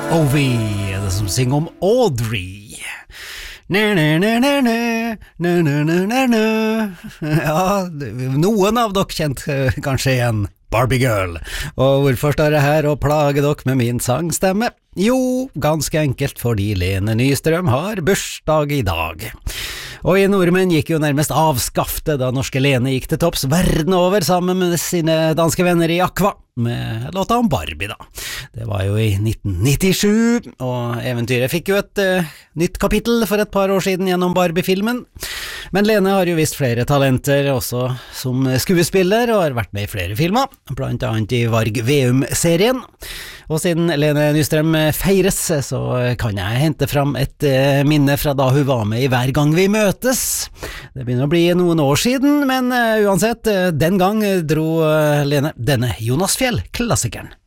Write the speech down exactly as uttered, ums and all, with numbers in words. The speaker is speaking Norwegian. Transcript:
Ovi er det som synger om Audrey. Ja, noen av dere kjente kanskje igjen Barbie Girl. Og hvorfor står jeg her og plager dere med min sangstemme? Jo, ganske enkelt fordi Lene Nystrøm har bursdag i dag. Og i nordmenn gikk jo nærmest avskafte da norske Lene gikk til topps verden over sammen med sine danske venner i Aqua, med låta om Barbie da. Det var jo i nitten nittisju, og eventyret fikk jo et uh, nytt kapittel for et par år siden gjennom Barbie-filmen. Men Lene har jo vist flere talenter også som skuespiller, og har vært med i flere filmer, blant annet i Varg Veum-serien. Og siden Lene Nystrøm feires, så kan jeg hente fram et uh, minne fra da hun var med i Hver gang vi møtes. Det begynner å bli noen år siden, men uh, uansett, uh, den gang dro uh, Lene denne Jonas Fjell-klassikeren.